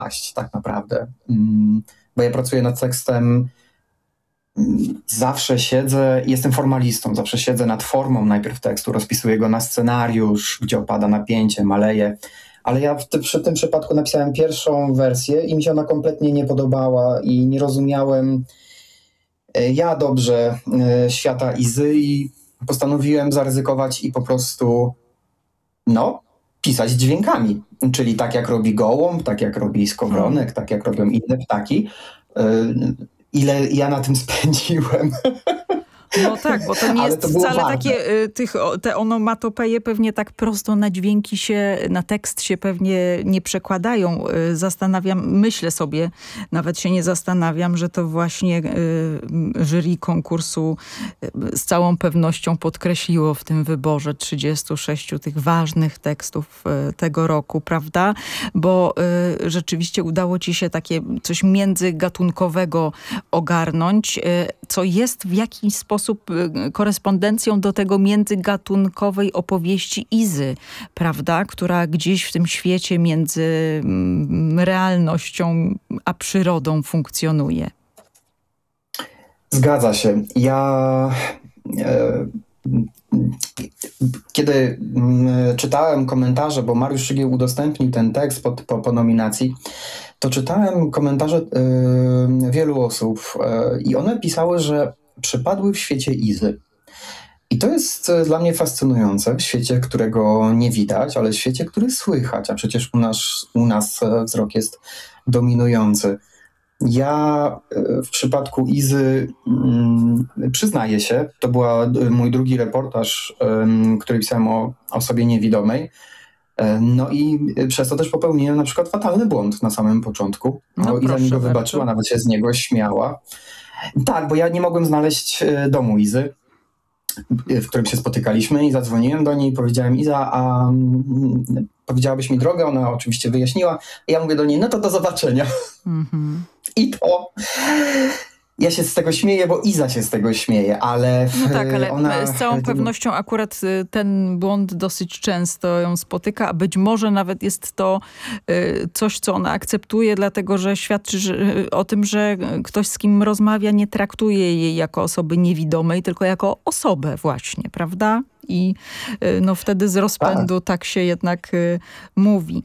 paść tak naprawdę. Bo ja pracuję nad tekstem, zawsze siedzę, jestem formalistą, zawsze siedzę nad formą najpierw tekstu, rozpisuję go na scenariusz, gdzie opada napięcie, maleję, ale ja przy tym przypadku napisałem pierwszą wersję i mi się ona kompletnie nie podobała i nie rozumiałem ja dobrze świata Izy i postanowiłem zaryzykować i po prostu pisać dźwiękami, czyli tak jak robi gołąb, tak jak robi skowronek, tak jak robią inne ptaki. Ile ja na tym spędziłem. No tak, bo to nie jest wcale ważne. takie, te onomatopeje pewnie tak prosto na dźwięki się, na tekst się pewnie nie przekładają. Myślę sobie, nawet się nie zastanawiam, że to właśnie jury konkursu z całą pewnością podkreśliło w tym wyborze 36 tych ważnych tekstów tego roku, prawda? Bo rzeczywiście udało ci się takie coś międzygatunkowego ogarnąć, co jest w jakiś sposób korespondencją do tego międzygatunkowej opowieści Izy, prawda? Która gdzieś w tym świecie między realnością a przyrodą funkcjonuje. Zgadza się. Kiedy czytałem komentarze, bo Mariusz Szygieł udostępnił ten tekst po nominacji, to czytałem komentarze wielu osób i one pisały, że przypadły w świecie Izy. I to jest dla mnie fascynujące, w świecie, którego nie widać, ale w świecie, który słychać, a przecież u nas wzrok jest dominujący. Ja w przypadku Izy przyznaję się, to był mój drugi reportaż, który pisałem o osobie niewidomej. No i przez to też popełniłem na przykład fatalny błąd na samym początku. Iza mi go wybaczyła, nawet się z niego śmiała. Tak, bo ja nie mogłem znaleźć domu Izy, w którym się spotykaliśmy i zadzwoniłem do niej i powiedziałem: Iza, a powiedziałabyś mi drogę? Ona oczywiście wyjaśniła. I ja mówię do niej: no to do zobaczenia. Mm-hmm. I to... Ja się z tego śmieję, bo Iza się z tego śmieje, ale... No tak, ale z całą pewnością akurat ten błąd dosyć często ją spotyka, a być może nawet jest to coś, co ona akceptuje, dlatego że świadczy o tym, że ktoś, z kim rozmawia, nie traktuje jej jako osoby niewidomej, tylko jako osobę właśnie, prawda? I wtedy z rozpędu tak się jednak mówi.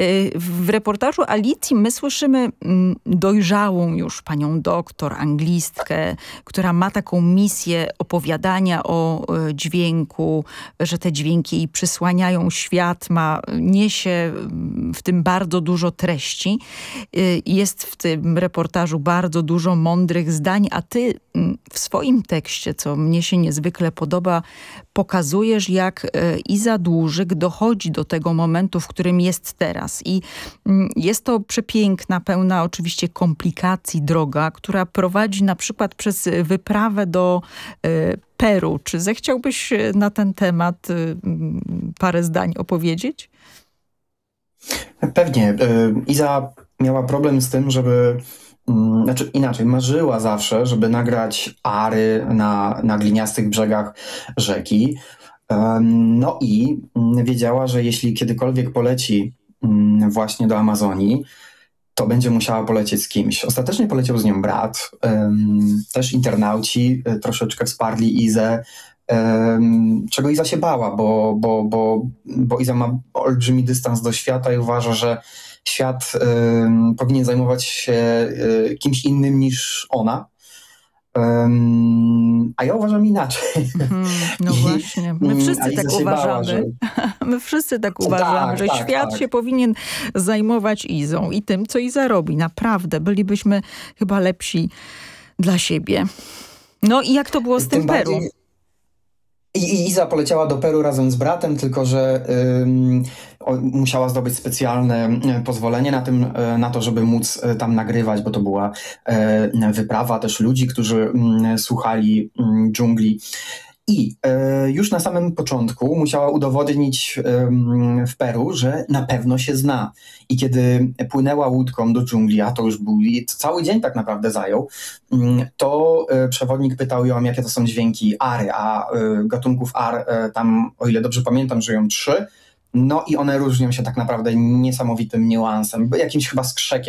W reportażu Alicji my słyszymy dojrzałą już panią doktor, anglistkę, która ma taką misję opowiadania o dźwięku, że te dźwięki jej przysłaniają świat, niesie w tym bardzo dużo treści. Jest w tym reportażu bardzo dużo mądrych zdań, a ty w swoim tekście, co mnie się niezwykle podoba, pokazujesz, jak Iza Dłużyk dochodzi do tego momentu, w którym jest teraz. I jest to przepiękna, pełna oczywiście komplikacji droga, która prowadzi na przykład przez wyprawę do Peru. Czy zechciałbyś na ten temat parę zdań opowiedzieć? Pewnie. Iza miała problem z tym, marzyła zawsze, żeby nagrać ary na gliniastych brzegach rzeki. No i wiedziała, że jeśli kiedykolwiek poleci właśnie do Amazonii, to będzie musiała polecieć z kimś. Ostatecznie poleciał z nią brat. Też internauci troszeczkę wsparli Izę, czego Iza się bała, bo Iza ma olbrzymi dystans do świata i uważa, że świat powinien zajmować się kimś innym niż ona. A ja uważam inaczej. No właśnie, my wszyscy tak uważamy. My wszyscy tak uważamy, że świat się powinien zajmować Izą i tym, co Iza robi. Naprawdę, bylibyśmy chyba lepsi dla siebie. No i jak to było z tym Peru? I Iza poleciała do Peru razem z bratem, tylko że musiała zdobyć specjalne pozwolenie na to, żeby móc tam nagrywać, bo to była wyprawa też ludzi, którzy słuchali dżungli. I już na samym początku musiała udowodnić w Peru, że na pewno się zna. I kiedy płynęła łódką do dżungli, a to już był cały dzień tak naprawdę zajął, to przewodnik pytał ją, jakie to są dźwięki ary, a gatunków ar tam, o ile dobrze pamiętam, żyją 3. No i one różnią się tak naprawdę niesamowitym niuansem, jakimś chyba skrzekiem